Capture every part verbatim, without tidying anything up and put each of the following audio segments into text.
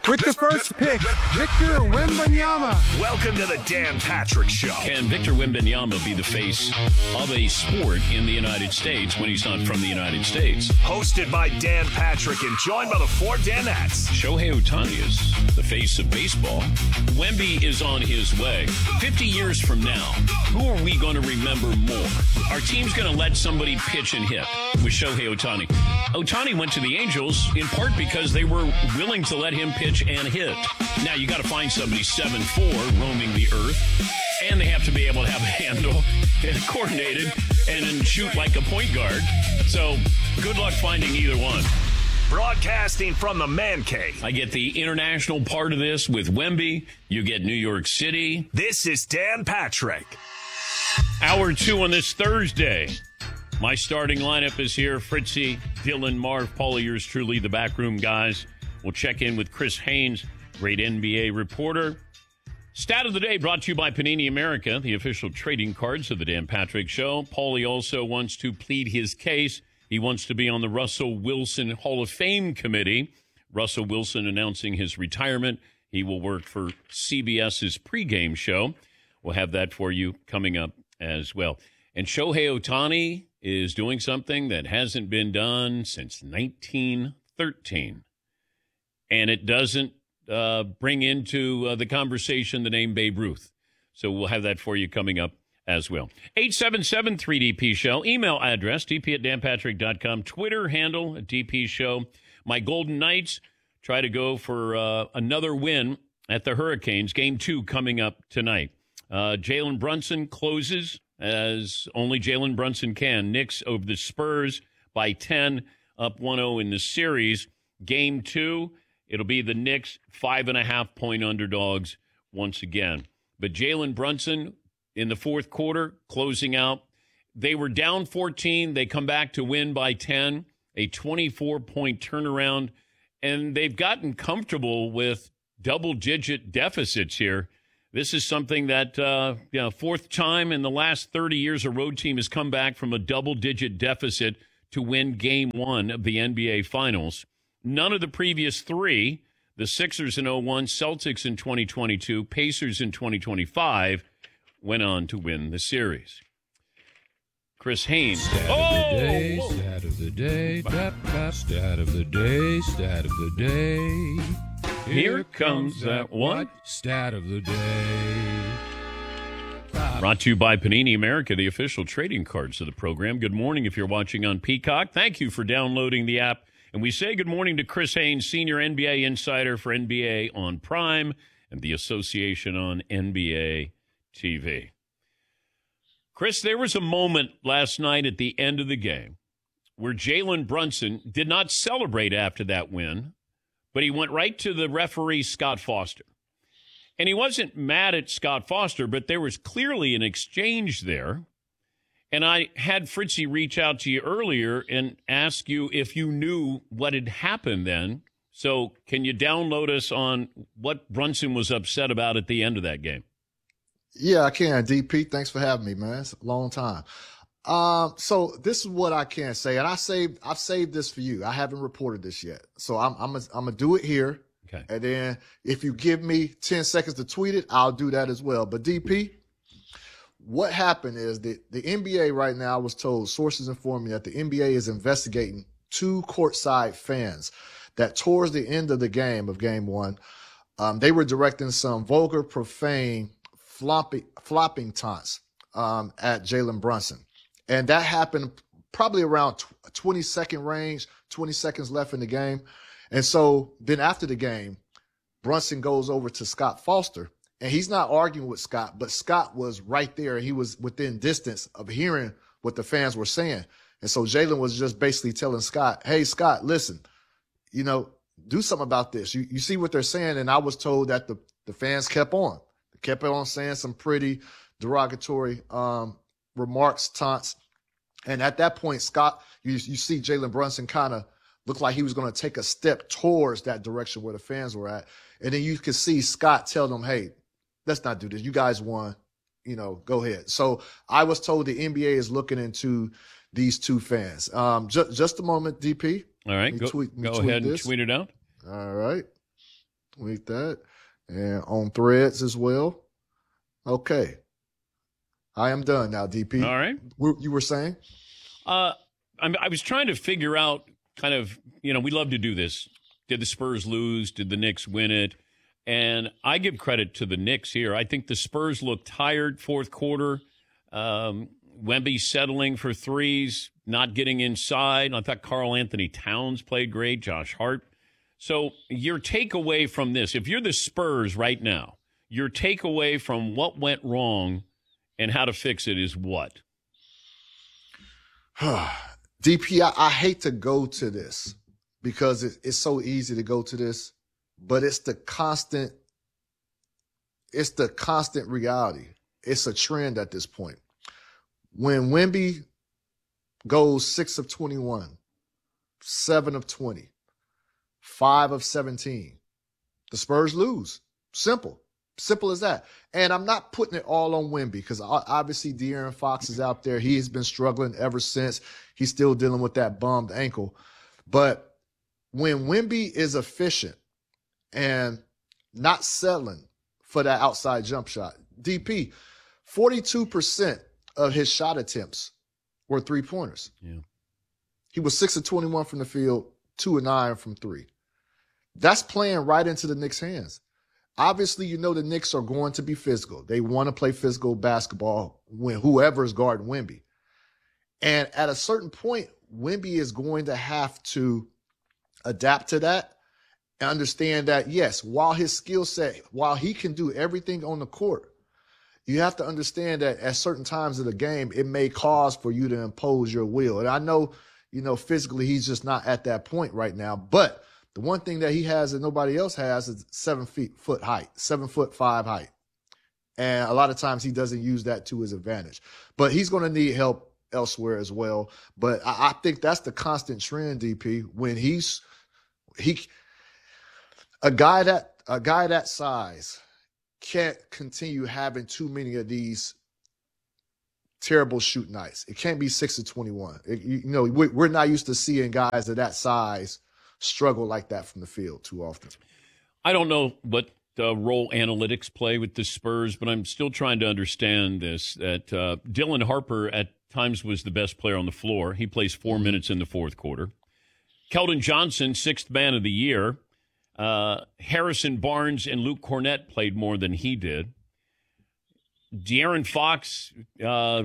With the first pick, Victor Wembanyama. Welcome to the Dan Patrick Show. Can Victor Wembanyama be the face of a sport in the United States when he's not from the United States? Hosted by Dan Patrick and joined by the four Danettes. Shohei Ohtani is the face of baseball. Wemby is on his way. fifty years from now, who are we going to remember more? Our team's going to let somebody pitch and hit with Shohei Ohtani. Ohtani went to the Angels in part because they were willing to let him pitch and hit. Now, you got to find somebody seven foot four roaming the earth, and they have to be able to have a handle and coordinated and then shoot like a point guard. So, good luck finding either one. Broadcasting from the Man Cave. I get the international part of this with Wemby. You get New York City. This is Dan Patrick. Hour two on this Thursday. My starting lineup is here. Fritzy, Dylan, Marv, Paulie, yours truly, the backroom guys. We'll check in with Chris Haynes, great N B A reporter. Stat of the day brought to you by Panini America, the official trading cards of the Dan Patrick Show. Paulie also wants to plead his case. He wants to be on the Russell Wilson Hall of Fame committee. Russell Wilson announcing his retirement. He will work for CBS's pregame show. We'll have that for you coming up as well. And Shohei Ohtani is doing something that hasn't been done since nineteen thirteen. And it doesn't uh, bring into uh, the conversation the name Babe Ruth. So we'll have that for you coming up as well. eight seven seven three D P Show. Email address, d p at dan patrick dot com. Twitter handle, D P Show. My Golden Knights try to go for uh, another win at the Hurricanes. Game two coming up tonight. Uh, Jalen Brunson closes as only Jalen Brunson can. Knicks over the Spurs by ten, up one oh in the series. Game two. It'll be the Knicks, five and a half point underdogs once again. But Jalen Brunson in the fourth quarter, closing out. They were down fourteen. They come back to win by ten, a twenty-four point turnaround. And they've gotten comfortable with double-digit deficits here. This is something that, uh, you know, fourth time in the last thirty years, a road team has come back from a double-digit deficit to win game one of the N B A Finals. None of the previous three, the Sixers in oh one, Celtics in twenty twenty-two, Pacers in twenty twenty-five, went on to win the series. Chris Haynes. Stat oh! of the day, stat of the day, tap, tap, stat of the day, stat of the day. Here, Here comes that one. Stat of the day. Brought to you by Panini America, the official trading cards of the program. Good morning if you're watching on Peacock. Thank you for downloading the app. And we say good morning to Chris Haynes, senior N B A insider for N B A on Prime and the Association on N B A T V. Chris, there was a moment last night at the end of the game where Jalen Brunson did not celebrate after that win, but he went right to the referee, Scott Foster. And he wasn't mad at Scott Foster, but there was clearly an exchange there. And I had Fritzy reach out to you earlier and ask you if you knew what had happened then. So can you download us on what Brunson was upset about at the end of that game? Yeah, I can. D P, thanks for having me, man. It's a long time. Um, so this is what I can say, and I saved, I've saved this for you. I haven't reported this yet, so I'm, I'm, gonna, I'm gonna do it here. Okay. And then if you give me ten seconds to tweet it, I'll do that as well. But D P, what happened is that the N B A right now was told, sources inform me that the N B A is investigating two courtside fans that towards the end of the game of game one, um, they were directing some vulgar, profane, floppy, flopping taunts um, at Jalen Brunson. And that happened probably around twenty second range, twenty seconds left in the game. And so then after the game, Brunson goes over to Scott Foster. And he's not arguing with Scott, but Scott was right there. And he was within distance of hearing what the fans were saying. And so Jalen was just basically telling Scott, hey, Scott, listen, you know, do something about this. You you see what they're saying? And I was told that the, the fans kept on. They kept on saying some pretty derogatory um, remarks, taunts. And at that point, Scott, you, you see Jalen Brunson kind of look like he was going to take a step towards that direction where the fans were at. And then you could see Scott tell them, hey, let's not do this. You guys won. You know, go ahead. So I was told the N B A is looking into these two fans. Um, just, just a moment, D P. All right. Go, tweet, go tweet ahead this. and tweet it out. All right. Tweet that. And on Threads as well. Okay. I am done now, D P. All right. You were saying? Uh, I, I was trying to figure out kind of, you know, we love to do this. Did the Spurs lose? Did the Knicks win it? And I give credit to the Knicks here. I think the Spurs looked tired fourth quarter. Um, Wemby settling for threes, not getting inside. I thought Karl Anthony Towns played great, Josh Hart. So your takeaway from this, if you're the Spurs right now, your takeaway from what went wrong and how to fix it is what? D P, I, I hate to go to this because it, it's so easy to go to this, but it's the constant, it's the constant reality. It's a trend at this point. When Wemby goes six of twenty-one, seven of twenty, five of seventeen, the Spurs lose. Simple. Simple as that. And I'm not putting it all on Wemby because obviously De'Aaron Fox is out there. He has been struggling ever since. He's still dealing with that bummed ankle. But when Wemby is efficient and not settling for that outside jump shot, D P, forty-two percent of his shot attempts were three-pointers. Yeah. He was six of twenty-one from the field, two of nine from three. That's playing right into the Knicks' hands. Obviously, you know the Knicks are going to be physical. They want to play physical basketball when whoever is guarding Wemby. And at a certain point, Wemby is going to have to adapt to that and understand that, yes, while his skill set, while he can do everything on the court, you have to understand that at certain times of the game, it may cause for you to impose your will. And I know, you know, physically he's just not at that point right now, but the one thing that he has that nobody else has is seven feet foot height, seven foot five height. And a lot of times he doesn't use that to his advantage. But he's going to need help elsewhere as well. But I, I think that's the constant trend, D P, when he's he a guy that a guy that size can't continue having too many of these terrible shoot nights. It can't be six to twenty-one. It, you, you know, we, we're not used to seeing guys of that size struggle like that from the field too often. I don't know what uh, role analytics play with the Spurs, but I'm still trying to understand this, that uh, Dylan Harper at times was the best player on the floor. He plays four mm-hmm. minutes in the fourth quarter. Keldon Johnson, sixth man of the year. Uh, Harrison Barnes and Luke Cornett played more than he did. De'Aaron Fox, uh,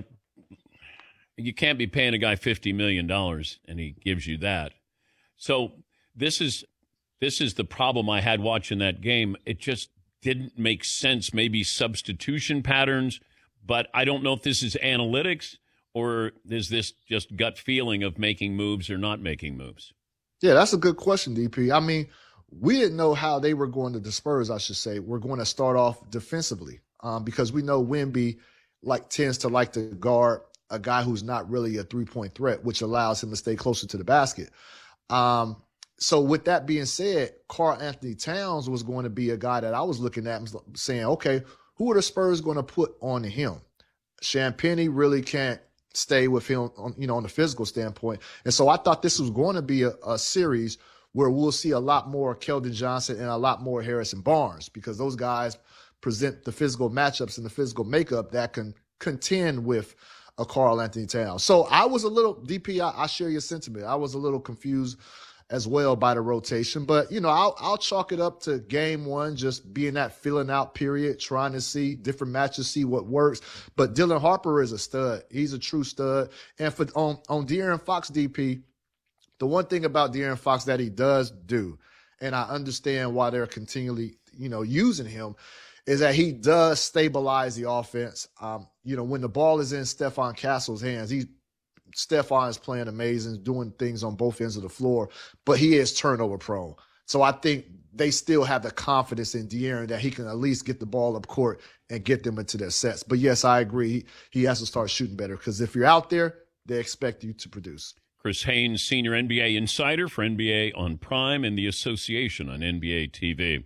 you can't be paying a guy fifty million dollars, and he gives you that. So This is this is the problem I had watching that game. It just didn't make sense. Maybe substitution patterns, but I don't know if this is analytics or is this just gut feeling of making moves or not making moves. Yeah, that's a good question, D P. I mean, we didn't know how they were going to, the Spurs, I should say, were going to start off defensively um, because we know Wemby like tends to like to guard a guy who's not really a three-point threat, which allows him to stay closer to the basket. Um, So with that being said, Karl Anthony Towns was going to be a guy that I was looking at and saying, okay, who are the Spurs going to put on him? Champagnie really can't stay with him, on, you know, on the physical standpoint. And so I thought this was going to be a, a series where we'll see a lot more Keldon Johnson and a lot more Harrison Barnes because those guys present the physical matchups and the physical makeup that can contend with a Karl Anthony Towns. So I was a little, D P, I, I share your sentiment. I was a little confused as well by the rotation. But, you know, I'll, I'll chalk it up to game one, just being that filling out period, trying to see different matches, see what works. But Dylan Harper is a stud. He's a true stud. And for on, on De'Aaron Fox, D P, the one thing about De'Aaron Fox that he does do, and I understand why they're continually, you know, using him, is that he does stabilize the offense. Um, you know, when the ball is in Stephon Castle's hands, he's Stephon is playing amazing, doing things on both ends of the floor, but he is turnover prone. So I think they still have the confidence in De'Aaron that he can at least get the ball up court and get them into their sets. But yes, I agree. He, he has to start shooting better because if you're out there, they expect you to produce. Chris Haynes, senior N B A insider for N B A on Prime and the Association on N B A T V.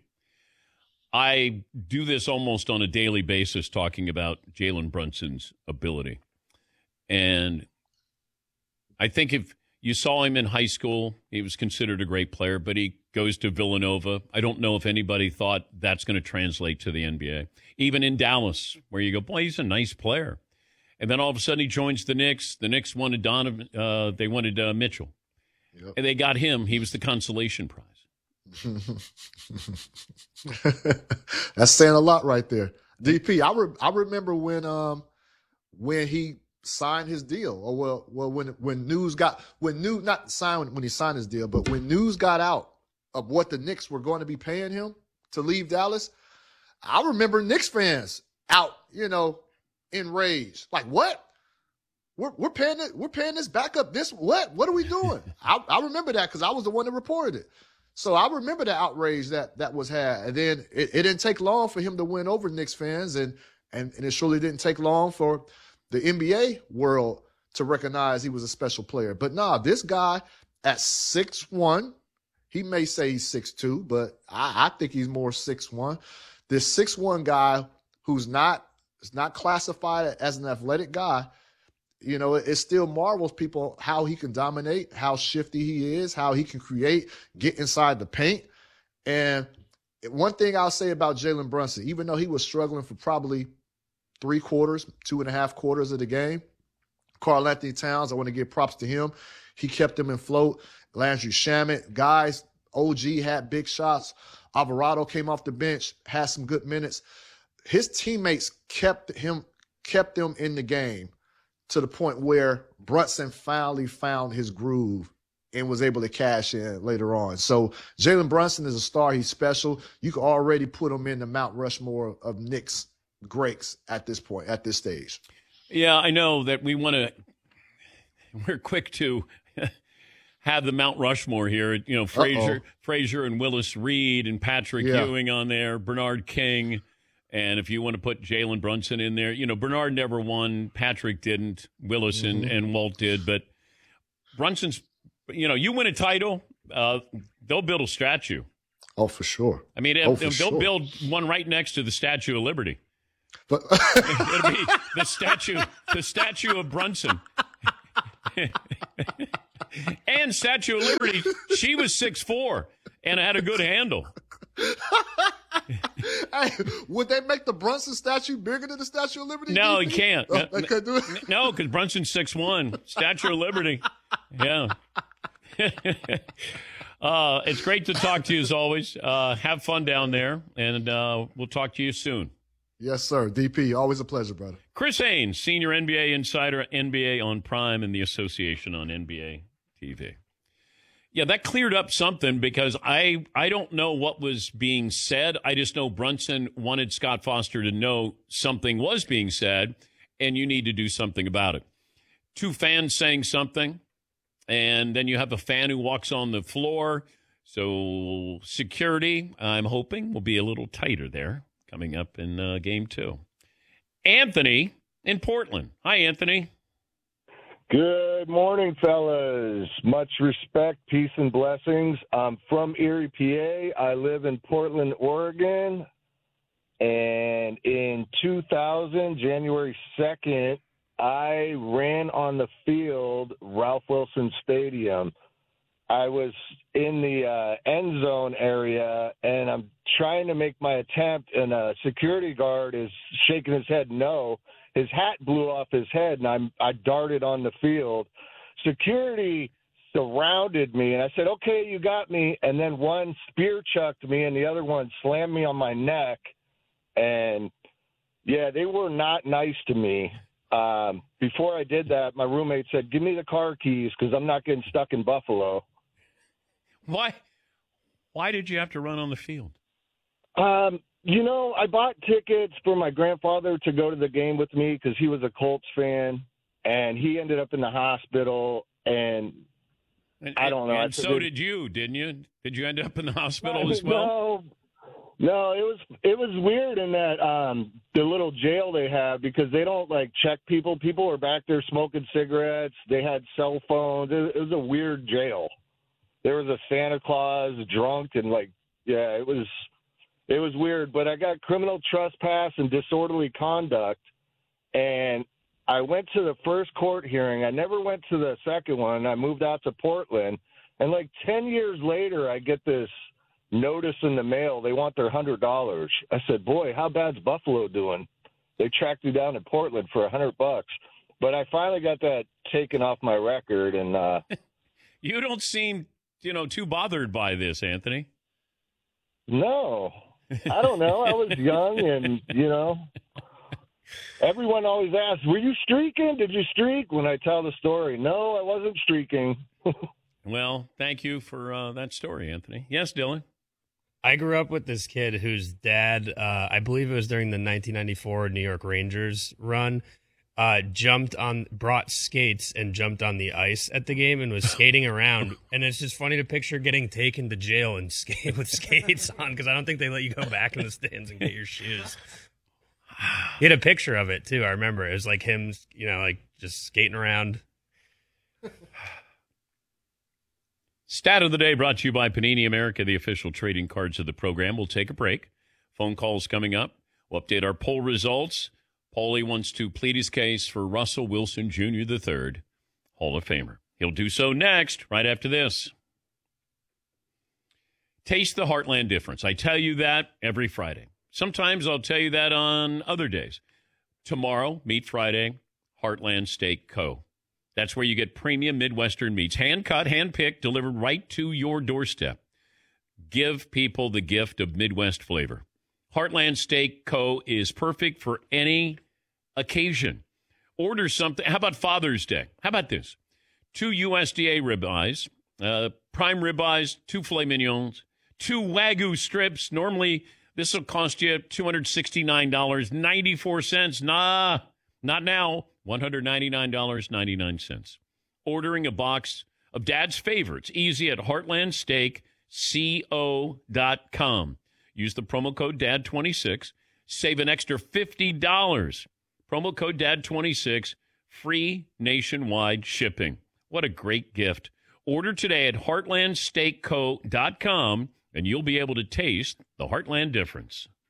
I do this almost on a daily basis talking about Jalen Brunson's ability. And I think if You saw him in high school. He was considered a great player, but he goes to Villanova. I don't know if anybody thought that's going to translate to the N B A. Even in Dallas, where you go, boy, he's a nice player. And then all of a sudden he joins the Knicks. The Knicks wanted Donovan. Uh, they wanted uh, Mitchell. Yep. And they got him. He was the consolation prize. That's saying a lot right there. D P, I, re- I remember when um when he signed his deal, or well, well when when news got when news not signed when he signed his deal, but when news got out of what the Knicks were going to be paying him to leave Dallas, I remember Knicks fans out, you know, enraged, like what? We're we're paying it, we're paying this back up. This what? What are we doing? I, I remember that because I was the one that reported it. So I remember the outrage that that was had. And then it, it didn't take long for him to win over Knicks fans, and and and it surely didn't take long for the N B A world to recognize he was a special player. But nah, this guy at six one, he may say he's six two, but I, I think he's more six one. This six one guy who's not is not classified as an athletic guy, you know, it, it still marvels people how he can dominate, how shifty he is, how he can create, get inside the paint. And one thing I'll say about Jalen Brunson, even though he was struggling for probably three quarters, two and a half quarters of the game, Karl-Anthony Towns, I want to give props to him. He kept them in float. Landry Shamet, guys, O G had big shots. Alvarado came off the bench, had some good minutes. His teammates kept him, kept them in the game to the point where Brunson finally found his groove and was able to cash in later on. So Jalen Brunson is a star. He's special. You can already put him in the Mount Rushmore of Knicks greats at this point, at this stage. Yeah, I know that we want to – we're quick to have the Mount Rushmore here. You know, Frazier, Frazier and Willis Reed and Patrick yeah. Ewing on there, Bernard King. And if you want to put Jalen Brunson in there, you know, Bernard never won. Patrick didn't. Willis mm-hmm. and, and Walt did. But Brunson's, you know, you win a title, uh, they'll build a statue. Oh, for sure. I mean, oh, they'll sure. build one right next to the Statue of Liberty. But it'll be the statue, the statue of Brunson. And Statue of Liberty, she was six foot four and had a good handle. Hey, would they make the Brunson statue bigger than the Statue of Liberty? No, he can't. Oh, no, they couldn't do it? No, because Brunson's six one. Statue of Liberty. Yeah. uh, it's great to talk to you as always. Uh, have fun down there, and uh, we'll talk to you soon. Yes, sir. D P, always a pleasure, brother. Chris Haynes, senior N B A insider, N B A on Prime, and the Association on N B A T V. Yeah, that cleared up something because I, I don't know what was being said. I just know Brunson wanted Scott Foster to know something was being said, and you need to do something about it. Two fans saying something, and then you have a fan who walks on the floor. So security, I'm hoping, will be a little tighter there coming up in uh, game two. Anthony in Portland. Hi, Anthony. Good morning, fellas. Much respect, peace, and blessings. I'm from Erie, P A. I live in Portland, Oregon. And in two thousand, January second, I ran on the field, Ralph Wilson Stadium. I was in the uh, end zone area, and I'm trying to make my attempt, and a security guard is shaking his head no. His hat blew off his head, and I'm, I darted on the field. Security surrounded me, and I said, okay, you got me. And then one spear chucked me, and the other one slammed me on my neck. And, yeah, they were not nice to me. Um, before I did that, my roommate said, give me the car keys because I'm not getting stuck in Buffalo. Why? Why did you have to run on the field? Um, you know, I bought tickets for my grandfather to go to the game with me because he was a Colts fan, and he ended up in the hospital, and, and I don't know. And I so did you, didn't you? Did you end up in the hospital as well? No, no, it was it was weird in that um, the little jail they have because they don't, like, check people. People were back there smoking cigarettes. They had cell phones. It, it was a weird jail. There was a Santa Claus drunk and, like, yeah, it was – It was weird, but I got criminal trespass and disorderly conduct, and I went to the first court hearing. I never went to the second one. I moved out to Portland. And like ten years later, I get this notice in the mail. They want their one hundred dollars. I said, boy, how bad's Buffalo doing? They tracked me down in Portland for one hundred bucks. But I finally got that taken off my record. And uh, you don't seem, you know, too bothered by this, Anthony. No, I don't know. I was young and, you know, everyone always asks, were you streaking? Did you streak? When I tell the story, no, I wasn't streaking. Well, thank you for uh, that story, Anthony. Yes, Dylan? I grew up with this kid whose dad, uh, I believe it was during the nineteen ninety-four New York Rangers run, uh, jumped on, brought skates and jumped on the ice at the game and was skating around. And it's just funny to picture getting taken to jail and skate with skates on, because I don't think they let you go back in the stands and get your shoes. He had a picture of it, too. I remember. It was like him, you know, like just skating around. Stat of the day brought to you by Panini America, the official trading cards of the program. We'll take a break. Phone calls coming up. We'll update our poll results. Paulie wants to plead his case for Russell Wilson Junior the third, Hall of Famer. He'll do so next, right after this. Taste the Heartland difference. I tell you that every Friday. Sometimes I'll tell you that on other days. Tomorrow, Meat Friday, Heartland Steak Co. That's where you get premium Midwestern meats, hand-cut, hand-picked, delivered right to your doorstep. Give people the gift of Midwest flavor. Heartland Steak Co. is perfect for any occasion. Order something. How about Father's Day? How about this? Two U S D A ribeyes, uh, prime ribeyes, two filet mignons, two Wagyu strips. Normally, this will cost you two hundred sixty-nine dollars and ninety-four cents. Nah, not now. one hundred ninety-nine dollars and ninety-nine cents. Ordering a box of Dad's favorites, easy at heartland steak co dot com. Use the promo code D A D twenty-six. Save an extra fifty dollars. Promo code D A D twenty-six. Free nationwide shipping. What a great gift. Order today at heartland steak co dot com, and you'll be able to taste the Heartland difference.